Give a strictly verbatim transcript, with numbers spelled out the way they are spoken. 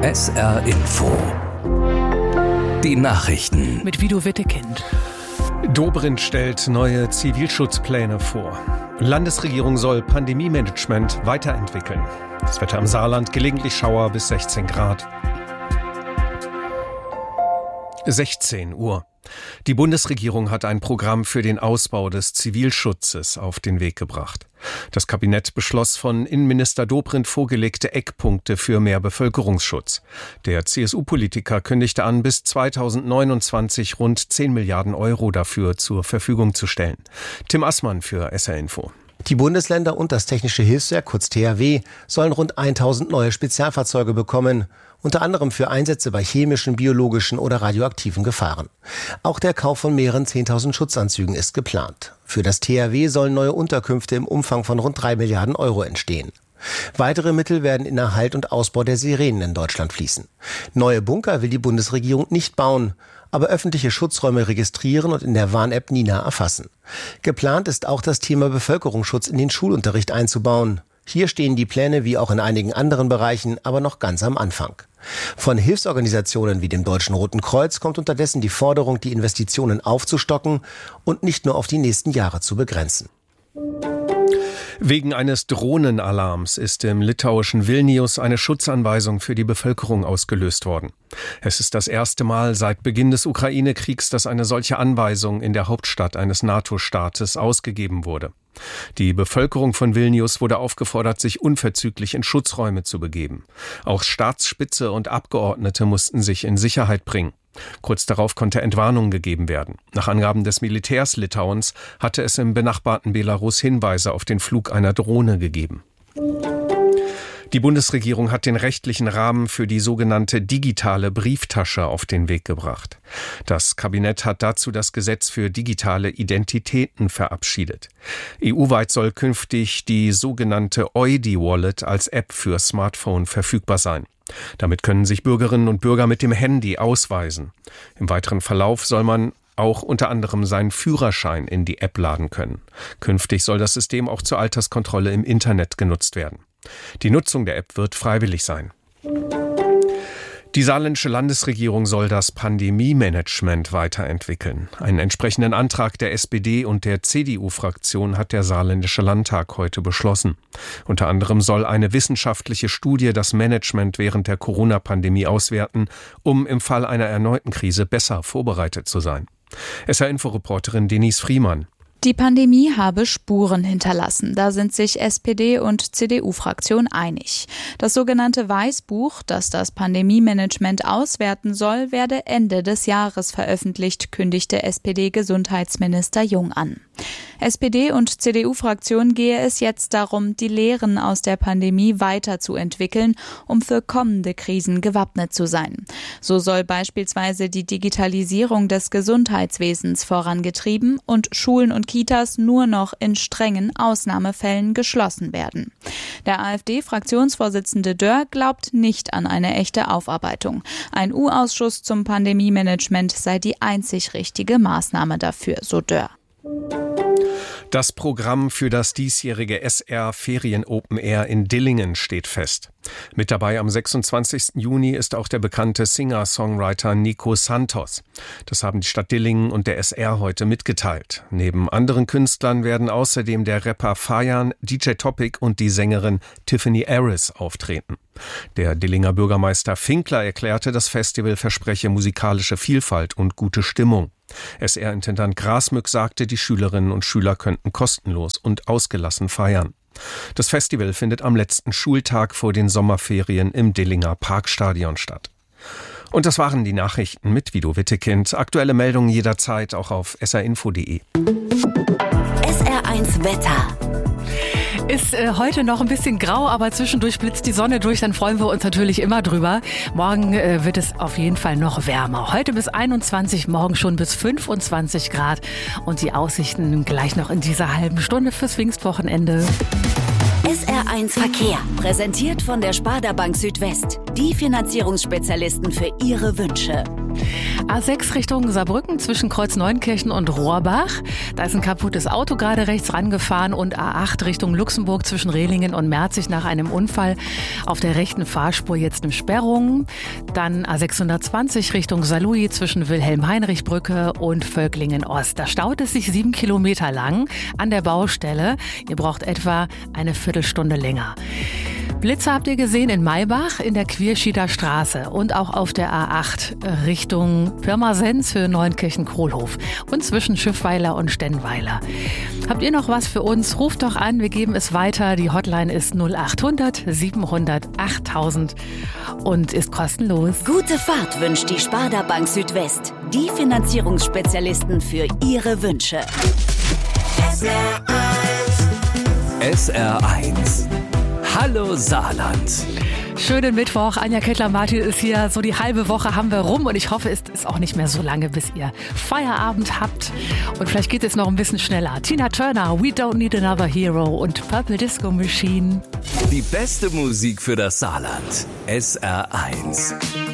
S R Info. Die Nachrichten. Mit Guido Wittekind. Dobrindt stellt neue Zivilschutzpläne vor. Landesregierung soll Pandemie-Management weiterentwickeln. Das Wetter im Saarland, gelegentlich Schauer bis sechzehn Grad. sechzehn Uhr. Die Bundesregierung hat ein Programm für den Ausbau des Zivilschutzes auf den Weg gebracht. Das Kabinett beschloss von Innenminister Dobrindt vorgelegte Eckpunkte für mehr Bevölkerungsschutz. Der C S U-Politiker kündigte an, bis zweitausendneunundzwanzig rund zehn Milliarden Euro dafür zur Verfügung zu stellen. Tim Assmann für S R Info. Die Bundesländer und das Technische Hilfswerk, kurz T H W, sollen rund tausend neue Spezialfahrzeuge bekommen, unter anderem für Einsätze bei chemischen, biologischen oder radioaktiven Gefahren. Auch der Kauf von mehreren zehntausend Schutzanzügen ist geplant. Für das T H W sollen neue Unterkünfte im Umfang von rund drei Milliarden Euro entstehen. Weitere Mittel werden in Erhalt und Ausbau der Sirenen in Deutschland fließen. Neue Bunker will die Bundesregierung nicht bauen, aber öffentliche Schutzräume registrieren und in der Warn-App Nina erfassen. Geplant ist auch, das Thema Bevölkerungsschutz in den Schulunterricht einzubauen. Hier stehen die Pläne wie auch in einigen anderen Bereichen aber noch ganz am Anfang. Von Hilfsorganisationen wie dem Deutschen Roten Kreuz kommt unterdessen die Forderung, die Investitionen aufzustocken und nicht nur auf die nächsten Jahre zu begrenzen. Wegen eines Drohnenalarms ist im litauischen Vilnius eine Schutzanweisung für die Bevölkerung ausgelöst worden. Es ist das erste Mal seit Beginn des Ukraine-Kriegs, dass eine solche Anweisung in der Hauptstadt eines NATO-Staates ausgegeben wurde. Die Bevölkerung von Vilnius wurde aufgefordert, sich unverzüglich in Schutzräume zu begeben. Auch Staatsspitze und Abgeordnete mussten sich in Sicherheit bringen. Kurz darauf konnte Entwarnung gegeben werden. Nach Angaben des Militärs Litauens hatte es im benachbarten Belarus Hinweise auf den Flug einer Drohne gegeben. Die Bundesregierung hat den rechtlichen Rahmen für die sogenannte digitale Brieftasche auf den Weg gebracht. Das Kabinett hat dazu das Gesetz für digitale Identitäten verabschiedet. E U-weit soll künftig die sogenannte E U I D-Wallet als App für Smartphone verfügbar sein. Damit können sich Bürgerinnen und Bürger mit dem Handy ausweisen. Im weiteren Verlauf soll man auch unter anderem seinen Führerschein in die App laden können. Künftig soll das System auch zur Alterskontrolle im Internet genutzt werden. Die Nutzung der App wird freiwillig sein. Die saarländische Landesregierung soll das Pandemie-Management weiterentwickeln. Einen entsprechenden Antrag der S P D und der C D U-Fraktion hat der saarländische Landtag heute beschlossen. Unter anderem soll eine wissenschaftliche Studie das Management während der Corona-Pandemie auswerten, um im Fall einer erneuten Krise besser vorbereitet zu sein. S R-Info-Reporterin Denise Friemann. Die Pandemie habe Spuren hinterlassen. Da sind sich S P D und C D U-Fraktion einig. Das sogenannte Weißbuch, das das Pandemie-Management auswerten soll, werde Ende des Jahres veröffentlicht, kündigte S P D-Gesundheitsminister Jung an. S P D und C D U-Fraktion gehe es jetzt darum, die Lehren aus der Pandemie weiterzuentwickeln, um für kommende Krisen gewappnet zu sein. So soll beispielsweise die Digitalisierung des Gesundheitswesens vorangetrieben und Schulen und Kitas nur noch in strengen Ausnahmefällen geschlossen werden. Der AfD-Fraktionsvorsitzende Dörr glaubt nicht an eine echte Aufarbeitung. Ein U-Ausschuss zum Pandemie-Management sei die einzig richtige Maßnahme dafür, so Dörr. Das Programm für das diesjährige S R Ferien Open Air in Dillingen steht fest. Mit dabei am sechsundzwanzigsten Juni ist auch der bekannte Singer-Songwriter Nico Santos. Das haben die Stadt Dillingen und der S R heute mitgeteilt. Neben anderen Künstlern werden außerdem der Rapper Fayan, D J Topic und die Sängerin Tiffany Harris auftreten. Der Dillinger Bürgermeister Finkler erklärte, das Festival verspreche musikalische Vielfalt und gute Stimmung. S R-Intendant Grasmück sagte, die Schülerinnen und Schüler könnten kostenlos und ausgelassen feiern. Das Festival findet am letzten Schultag vor den Sommerferien im Dillinger Parkstadion statt. Und das waren die Nachrichten mit Guido Wittekind. Aktuelle Meldungen jederzeit auch auf s r info punkt d e. S R eins Wetter. Ist äh, heute noch ein bisschen grau, aber zwischendurch blitzt die Sonne durch, dann freuen wir uns natürlich immer drüber. Morgen äh, wird es auf jeden Fall noch wärmer. Heute bis einundzwanzig, morgen schon bis fünfundzwanzig Grad. Und die Aussichten gleich noch in dieser halben Stunde fürs Pfingstwochenende. S R eins Verkehr. Präsentiert von der Sparda Bank Südwest. Die Finanzierungsspezialisten für Ihre Wünsche. A sechs Richtung Saarbrücken zwischen Kreuz Neunkirchen und Rohrbach. Da ist ein kaputtes Auto gerade rechts rangefahren. Und A acht Richtung Luxemburg zwischen Rehlingen und Merzig nach einem Unfall. Auf der rechten Fahrspur jetzt eine Sperrung. Dann A sechshundertzwanzig Richtung Saarlouis zwischen Wilhelm-Heinrich-Brücke und Völklingen-Ost. Da staut es sich sieben Kilometer lang an der Baustelle. Ihr braucht etwa eine Viertelstunde länger. Blitze habt ihr gesehen in Maybach in der Quierschieder Straße und auch auf der A acht Richtung Pirmasens für Neunkirchen-Kohlhof und zwischen Schiffweiler und Stennweiler. Habt ihr noch was für uns? Ruft doch an, wir geben es weiter. Die Hotline ist null achthundert siebenhundert achttausend und ist kostenlos. Gute Fahrt wünscht die Sparda Bank Südwest. Die Finanzierungsspezialisten für Ihre Wünsche. S R eins. S R eins. Hallo Saarland. Schönen Mittwoch. Anja Kettler-Martin ist hier. So die halbe Woche haben wir rum und ich hoffe, es ist auch nicht mehr so lange, bis ihr Feierabend habt. Und vielleicht geht es noch ein bisschen schneller. Tina Turner, We Don't Need Another Hero und Purple Disco Machine. Die beste Musik für das Saarland. S R eins.